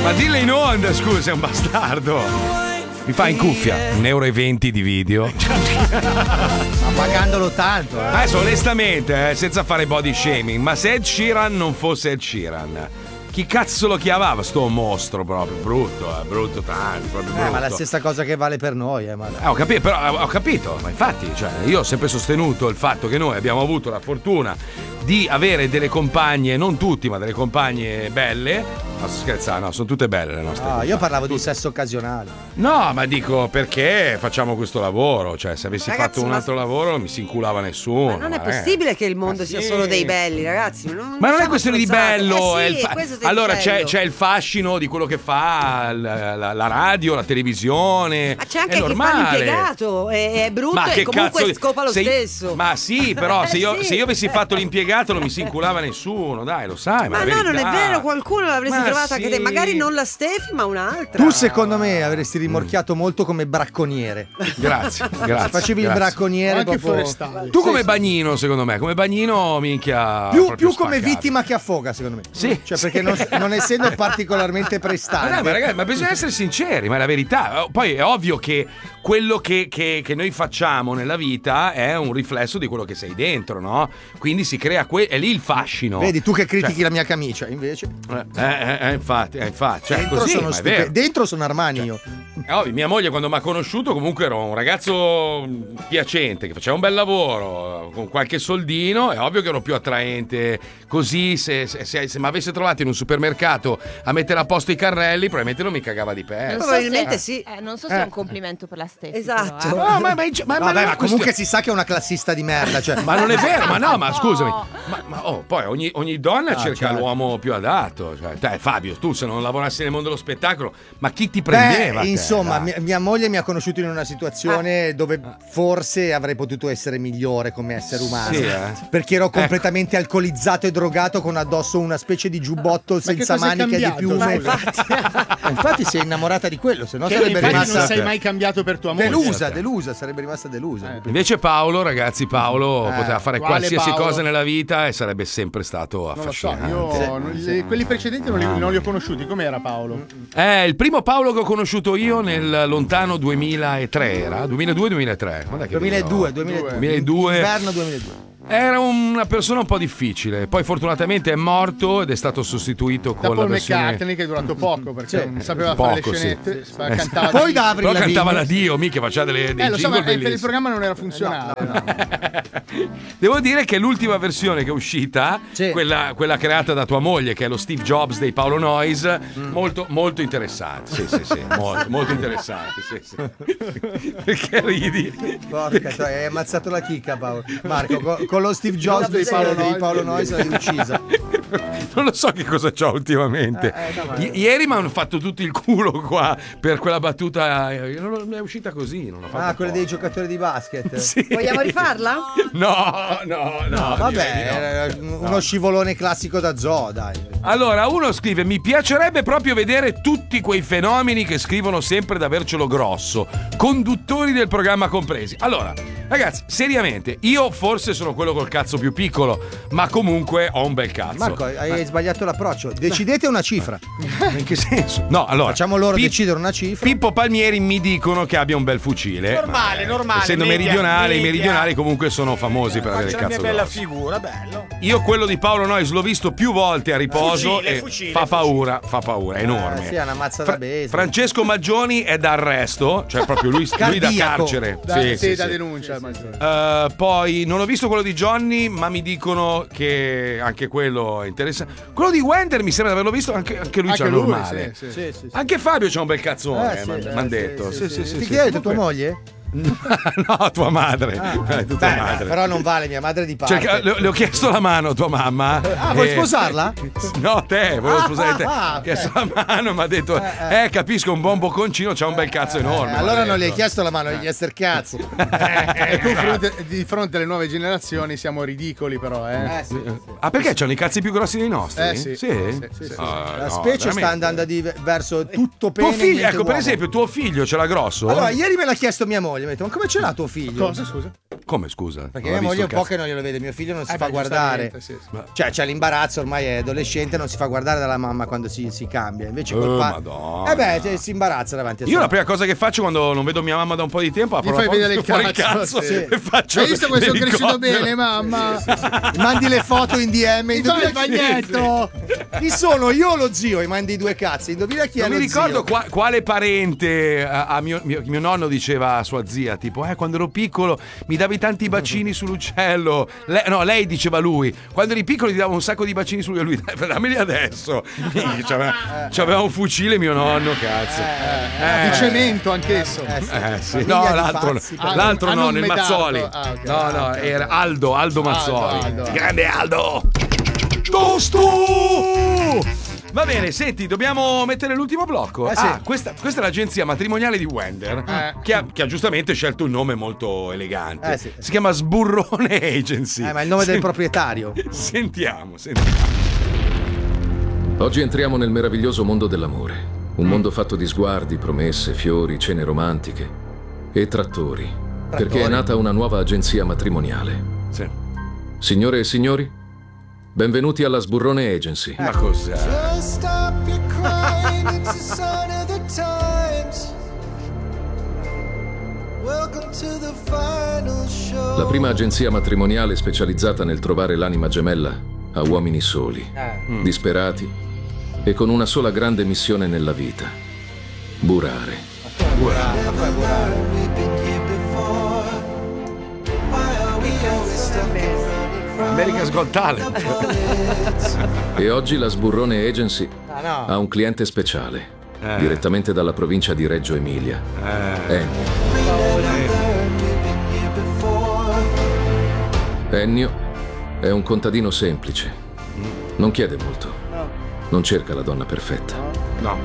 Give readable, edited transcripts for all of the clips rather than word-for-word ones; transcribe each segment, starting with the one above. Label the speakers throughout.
Speaker 1: Ma dille in onda, scusa, sei un bastardo. Mi fa in cuffia 1,20 € di video.
Speaker 2: Ma pagandolo tanto,
Speaker 1: Adesso onestamente, senza fare body shaming, ma se Ed Sheeran non fosse Ed Sheeran, chi cazzo lo chiamava sto mostro proprio? Brutto tanto, proprio brutto.
Speaker 2: Ma la stessa cosa che vale per noi,
Speaker 1: ho capito, ma infatti, cioè, io ho sempre sostenuto il fatto che noi abbiamo avuto la fortuna di avere delle compagne, non tutti, ma delle compagne belle. No, scherzare, no, sono tutte belle le nostre.
Speaker 2: Io parlavo di sesso occasionale.
Speaker 1: No, ma dico perché facciamo questo lavoro? Cioè, se avessi fatto un altro lavoro non mi si inculava nessuno.
Speaker 3: Ma non è possibile che il mondo sia solo dei belli, ragazzi.
Speaker 1: Ma non è questione di bello. Allora
Speaker 3: dicendo.
Speaker 1: c'è il fascino di quello che fa la radio, la televisione.
Speaker 3: Ma c'è anche chi fa l'impiegato, è brutto e comunque scopa lo stesso.
Speaker 1: Ma sì, però se io avessi fatto l'impiegato non mi si inculava nessuno, dai, lo sai.
Speaker 3: Ma no, non è vero, qualcuno l'avresti trovata anche te. Magari non la Stefi, ma un'altra.
Speaker 2: Tu secondo me avresti rimorchiato molto come bracconiere.
Speaker 1: Grazie.
Speaker 2: Facevi il bracconiere
Speaker 4: anche
Speaker 2: proprio...
Speaker 4: forestale.
Speaker 1: Tu come bagnino, secondo me, come bagnino minchia.
Speaker 2: Più come vittima che affoga, secondo me.
Speaker 1: Sì.
Speaker 2: Cioè, perché non essendo particolarmente prestante.
Speaker 1: Ma ragazzi, ma bisogna essere sinceri, ma è la verità. Poi è ovvio che quello che noi facciamo nella vita è un riflesso di quello che sei dentro, no? Quindi si crea è lì il fascino.
Speaker 2: Vedi, tu che critichi la mia camicia, invece.
Speaker 1: Infatti. Cioè,
Speaker 2: Dentro,
Speaker 1: così,
Speaker 2: sono dentro sono Armani io.
Speaker 1: È ovvio, mia moglie quando mi ha conosciuto comunque ero un ragazzo piacente, che faceva un bel lavoro, con qualche soldino, è ovvio che ero più attraente. Così se mi avesse trovato in un supermercato a mettere a posto i carrelli, probabilmente non mi cagava di pezzo.
Speaker 3: Probabilmente sì.
Speaker 5: Non so se è un complimento per la stessa.
Speaker 3: Esatto.
Speaker 5: Però,
Speaker 1: No, ma
Speaker 2: comunque si sa che è una classista di merda, cioè.
Speaker 1: Ma non è vero, ma scusami. Poi ogni donna cerca l'uomo più adatto. Cioè, dai, Fabio, tu se non lavorassi nel mondo dello spettacolo, ma chi ti prendeva?
Speaker 2: Insomma, mia moglie mi ha conosciuto in una situazione dove forse avrei potuto essere migliore come essere umano.
Speaker 1: Sì,
Speaker 2: perché ero completamente alcolizzato e drogato con addosso una specie di giubbotto senza maniche di piume. Infatti si è innamorata di quello, se no sarebbe rimasta.
Speaker 4: Non sei mai cambiato per tua moglie.
Speaker 2: Delusa, sarebbe rimasta delusa.
Speaker 1: Invece Paolo poteva fare qualsiasi
Speaker 4: Paolo?
Speaker 1: Cosa nella vita e sarebbe sempre stato affascinante.
Speaker 4: Non lo so, io quelli precedenti non li ho conosciuti. Com'era Paolo?
Speaker 1: Il primo Paolo che ho conosciuto io nel lontano 2003 era 2002-2003. 2002.
Speaker 2: Inverno 2002.
Speaker 1: Era una persona un po' difficile, poi fortunatamente è morto ed è stato sostituito con
Speaker 4: Paul
Speaker 1: la versione
Speaker 4: McCartney, che è durato poco perché non sapeva fare le scenette, cantava
Speaker 2: poi da Avril
Speaker 1: però cantava
Speaker 2: Lavigne.
Speaker 1: da Dio, mica faceva dei
Speaker 4: lo so,
Speaker 1: jingle
Speaker 4: ma per il
Speaker 1: bellissimi.
Speaker 4: programma non era funzionale.
Speaker 1: Devo dire che l'ultima versione che è uscita, quella creata da tua moglie, che è lo Steve Jobs dei Paolo Noyes, molto interessante. Sì, molto interessante. Sì. Perché ridi?
Speaker 2: Porca, cioè, hai ammazzato la chicca, Paolo. Marco, con lo Steve Jobs dei Paolo Noyes l'hai uccisa.
Speaker 1: Non lo so che cosa c'ho ultimamente. Ieri mi hanno fatto tutto il culo qua per quella battuta. Non è uscita così. Non ho fatto
Speaker 2: quella dei giocatori di basket.
Speaker 1: Sì.
Speaker 3: Vogliamo rifarla?
Speaker 1: No.
Speaker 2: Vabbè, uno scivolone classico da zoo, dai.
Speaker 1: Allora, uno scrive: mi piacerebbe proprio vedere tutti quei fenomeni che scrivono sempre d'avercelo grosso, conduttori del programma compresi. Allora, ragazzi, seriamente, io forse sono quello col cazzo più piccolo, ma comunque ho un bel cazzo.
Speaker 2: Marco, hai sbagliato l'approccio. Decidete una cifra.
Speaker 1: In che senso? No, allora
Speaker 2: facciamo loro decidere una cifra.
Speaker 1: Pippo Palmieri mi dicono che abbia un bel fucile.
Speaker 6: Normale.
Speaker 1: Essendo i meridionali comunque sono famosi per avere il cazzo
Speaker 6: una bella
Speaker 1: grosso.
Speaker 6: figura, bello.
Speaker 1: Io quello di Paolo Noyes l'ho visto più volte a riposo
Speaker 6: Fucile,
Speaker 1: fa paura, è enorme.
Speaker 2: Sì, è una mazza da baseball.
Speaker 1: Francesco Maggioni è da arresto, cioè proprio lui da carcere.
Speaker 4: Da denuncia.
Speaker 1: Poi non ho visto quello di Johnny, ma mi dicono che anche quello è interessante. Quello di Wender mi sembra di averlo visto, anche lui c'è normale.
Speaker 2: Sì.
Speaker 1: Anche Fabio c'ha un bel cazzone, m'han detto.
Speaker 2: Ti chiedi tua moglie?
Speaker 1: No, tua madre. Tua madre.
Speaker 2: Però non vale, mia madre di parte.
Speaker 1: Cioè, le ho chiesto la mano a tua mamma.
Speaker 2: Vuoi sposarla?
Speaker 1: No, volevo sposare te. Ho chiesto la mano, mi ha detto capisco, un buon bocconcino c'ha un bel cazzo enorme.
Speaker 2: Allora non gli hai chiesto la mano, gli hai chiesto il cazzo.
Speaker 4: E tu di fronte alle nuove generazioni siamo ridicoli, però.
Speaker 2: Sì.
Speaker 1: Ah, perché c'hanno i cazzi più grossi dei nostri?
Speaker 4: Sì.
Speaker 2: La specie sta andando verso tutto
Speaker 1: tuo
Speaker 2: pene.
Speaker 1: figlio, ecco, per esempio, tuo figlio ce l'ha grosso?
Speaker 2: Allora, ieri me l'ha chiesto mia moglie. Ma come ce l'ha tuo figlio?
Speaker 4: Cosa, scusa?
Speaker 1: Come scusa?
Speaker 2: Perché mia moglie è un po' che non glielo vede, mio figlio non si fa guardare.
Speaker 4: Sì.
Speaker 2: Cioè c'è l'imbarazzo, ormai è adolescente, non si fa guardare dalla mamma quando si cambia. Invece
Speaker 1: Madonna.
Speaker 2: Si imbarazza davanti a
Speaker 1: Io la prima cosa che faccio quando non vedo mia mamma da un po' di tempo, apro
Speaker 4: fai vedere
Speaker 1: fuori il cazzo
Speaker 4: sì.
Speaker 1: e faccio.
Speaker 4: Hai visto come sono cresciuto bene, mamma?
Speaker 2: Mandi le foto in DM, indovina il bagnetto. Chi sono? Io o lo zio? E mandi 2 cazzi. Indovina chi è lo zio.
Speaker 1: Non mi ricordo quale parente a mio nonno diceva a sua zia, tipo, quando ero piccolo mi davi tanti bacini sull'uccello. Lei diceva lui, quando eri piccolo ti davo un sacco di bacini su lui. Dammeli adesso. C'aveva un fucile mio nonno, cazzo.
Speaker 4: Di cemento anchesso.
Speaker 1: Sì. No, l'altro no, nel Mazzoli.
Speaker 4: Okay.
Speaker 1: No, era Aldo Mazzoli.
Speaker 4: Aldo.
Speaker 1: Grande Aldo. Tosto! Va bene, senti, dobbiamo mettere l'ultimo blocco.
Speaker 2: Sì.
Speaker 1: Questa è l'agenzia matrimoniale di Wender, che ha giustamente scelto un nome molto elegante.
Speaker 2: Sì.
Speaker 1: Si chiama Sburrone Agency.
Speaker 2: Ma è il nome del proprietario.
Speaker 1: Sentiamo.
Speaker 6: Oggi entriamo nel meraviglioso mondo dell'amore. Un mondo fatto di sguardi, promesse, fiori, cene romantiche e trattori. Perché è nata una nuova agenzia matrimoniale.
Speaker 1: Sì.
Speaker 6: Signore e signori, benvenuti alla Sburrone Agency.
Speaker 1: Ma cos'è?
Speaker 6: La prima agenzia matrimoniale specializzata nel trovare l'anima gemella a uomini soli, disperati e con una sola grande missione nella vita: burare.
Speaker 1: America's Got Talent.
Speaker 6: E oggi la Sburrone Agency ha un cliente speciale, direttamente dalla provincia di Reggio Emilia. Ennio è un contadino semplice. Non chiede molto. Non cerca la donna perfetta.
Speaker 1: No.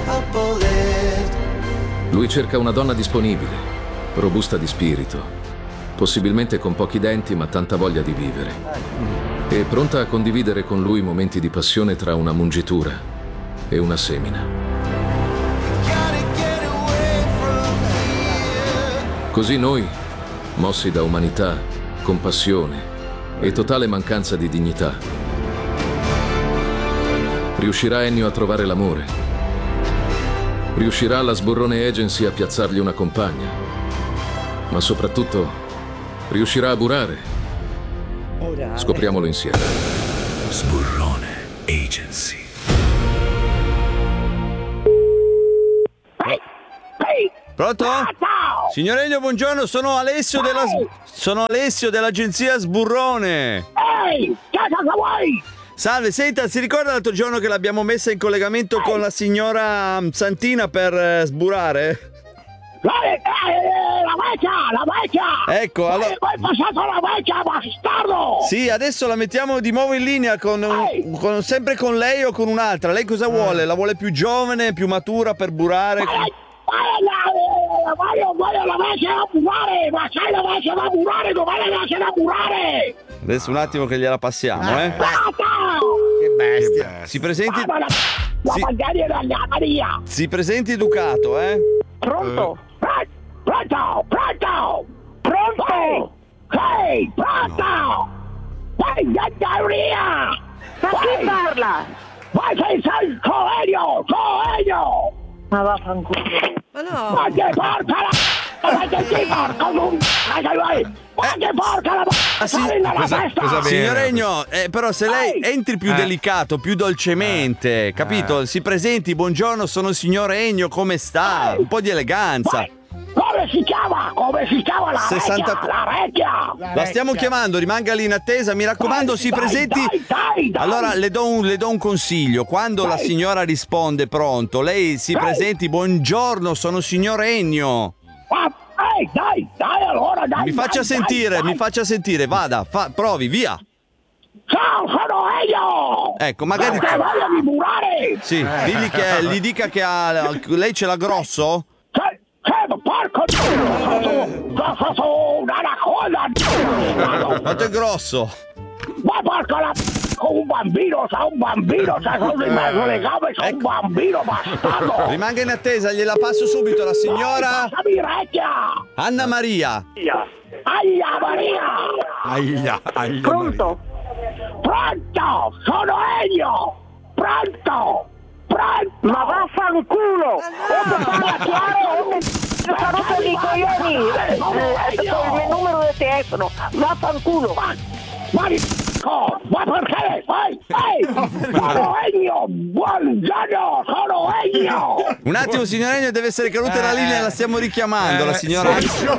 Speaker 6: Lui cerca una donna disponibile, robusta di spirito, possibilmente con pochi denti ma tanta voglia di vivere, e pronta a condividere con lui momenti di passione tra una mungitura e una semina. Così noi, mossi da umanità, compassione e totale mancanza di dignità, riuscirà Ennio a trovare l'amore? Riuscirà la Sburrone Agency a piazzargli una compagna? Ma soprattutto, riuscirà a burare? Scopriamolo insieme.
Speaker 7: Sburrone Agency.
Speaker 8: Pronto? Signor Ennio, buongiorno, sono Alessio dell'agenzia Sburrone.
Speaker 9: Ehi, cosa vuoi?
Speaker 8: Salve, senta, si ricorda l'altro giorno che l'abbiamo messa in collegamento con la signora Santina per sburare?
Speaker 9: La vecchia!
Speaker 8: Ecco, allora...
Speaker 9: Hai passato la vecchia, bastardo!
Speaker 8: Sì, adesso la mettiamo di nuovo in linea sempre con lei o con un'altra. Lei cosa vuole? La vuole più giovane, più matura per burare?
Speaker 9: Voglio la vecchia da burare! Ma sai la vecchia da burare? Dov'è la vecchia da burare?
Speaker 8: Adesso un attimo che gliela passiamo,
Speaker 2: Che bestia.
Speaker 8: Si presenti...
Speaker 9: Maria!
Speaker 8: Si presenti educato,
Speaker 9: Pronto? Pronto! Ehi, pronto! Vai, Maria!
Speaker 5: Ma chi parla?
Speaker 9: Vai, sei Coelho!
Speaker 5: Ma vaffanculo. Ma no!
Speaker 9: Ma che porca la... Ma che ti porca non... Ma che porca la... Sali dalla testa!
Speaker 8: Signor Ennio, però se lei entri più delicato, più dolcemente, capito? Si presenti, buongiorno, sono il signor Ennio, come sta? Un po' di eleganza.
Speaker 9: Come si chiama la
Speaker 8: 60...
Speaker 9: vecchia?
Speaker 8: La stiamo chiamando, rimanga lì in attesa, mi raccomando, si presenti.
Speaker 9: Dai.
Speaker 8: Allora le do un consiglio. Quando la signora risponde pronto, lei si presenti, buongiorno, sono il signor Ennio.
Speaker 9: Dai, allora dai.
Speaker 8: Mi faccia sentire, vada, provi, via.
Speaker 9: Ciao, sono Ennio.
Speaker 8: Ecco, magari.
Speaker 9: Che voglia di burare.
Speaker 8: Sì, gli dica che lei ce l'ha grosso?
Speaker 9: Porco una
Speaker 8: quanto è grosso?
Speaker 9: Ma porca la un bambino, sono in mezzo alle gambe, un bambino bastardo.
Speaker 8: Rimanga in attesa, gliela passo subito la signora
Speaker 9: Passami vecchia.
Speaker 8: Anna Maria.
Speaker 9: Aia Maria!
Speaker 1: Aia.
Speaker 9: Pronto? Pronto! Sono Ennio! Pronto! Ma vaffanculo! O mi parla chiaro o mi saluto di coglioni! Con il mio numero di telefono! Vaffanculo! Ma perché? Sono Ennio! Buongiorno! Sono Ennio!
Speaker 8: Un attimo, signor Ennio, deve essere caduta la linea, la stiamo richiamando, la signora.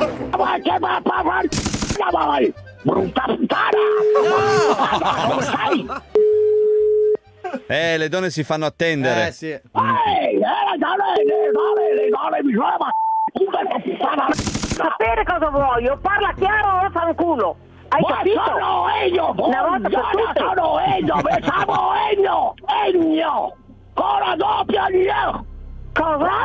Speaker 9: Brutta puttana! Dove sei?
Speaker 8: Le donne si fanno attendere.
Speaker 2: Sì.
Speaker 9: Le donne mi sono sapere cosa voglio, parla chiaro o fanculo. Hai capito? Sono Ennio, sono Ennio, mi chiamo Ennio, con la doppia Ennio. Cosa?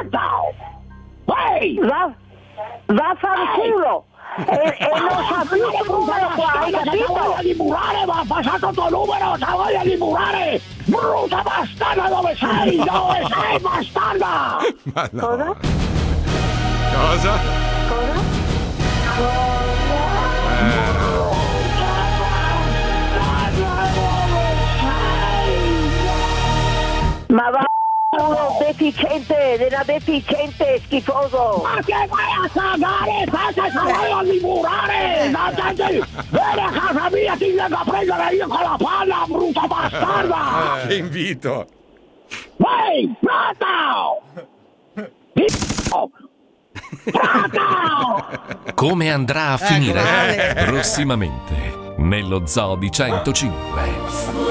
Speaker 9: Vaffanculo. E non sapevo che numero qua, hai capito? C'ha voglia di murare, ma ha passato il tuo numero, c'ha voglia di murare! Brutta bastarda, dove sei? Dove sei, bastarda?
Speaker 1: Ma no.
Speaker 9: Cosa? Ma va uno deficiente, schifoso! Ma che vai a cagare? Perché se voglio di murare! Vieni a casa mia, ti vengo a prendere io con la palla, brutta bastarda!
Speaker 1: Che invito!
Speaker 9: Ehi, pronto!
Speaker 10: Come andrà a finire? Prossimamente nello Zoo di 105.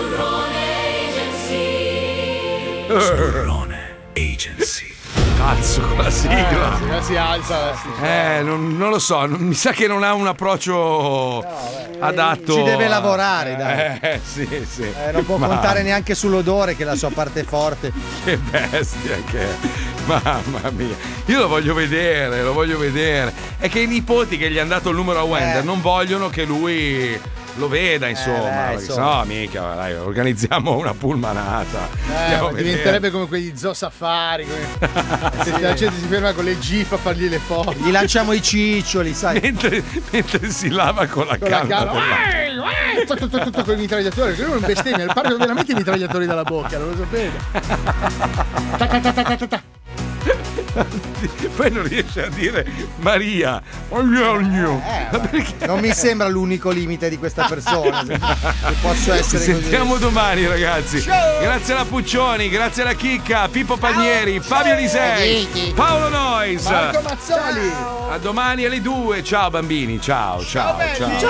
Speaker 7: Sburrone Agency.
Speaker 1: Cazzo, con la sigla.
Speaker 4: Si alza.
Speaker 1: Non lo so, mi sa che non ha un approccio adatto.
Speaker 2: Ci deve lavorare, dai.
Speaker 1: Sì.
Speaker 2: Non può contare neanche sull'odore, che è la sua parte forte.
Speaker 1: Che bestia che è. Mamma mia. Io lo voglio vedere. È che i nipoti che gli hanno dato il numero a Wender non vogliono che lui lo veda, insomma. No, mica, dai, organizziamo una pullmanata.
Speaker 4: Diventerebbe come quegli zoo safari. Se la gente si ferma con le jeep a fargli le foto.
Speaker 2: Gli lanciamo i ciccioli, sai.
Speaker 1: Mentre si lava con la canna.
Speaker 4: Tutto con i mitragliatori, perché lui non bestemmia, parla veramente i mitragliatori dalla bocca, non lo sapete.
Speaker 1: Poi non riesce a dire Maria. Perché?
Speaker 2: Non mi sembra l'unico limite di questa persona. Posso essere
Speaker 1: Ci sentiamo domani, ragazzi.
Speaker 2: Ciao.
Speaker 1: Grazie alla Puccioni, grazie alla Chicca, Pippo Palmieri, Fabio Lisei, Paolo Nois,
Speaker 4: Marco Mazzoli.
Speaker 1: A domani alle 2. Ciao bambini, ciao.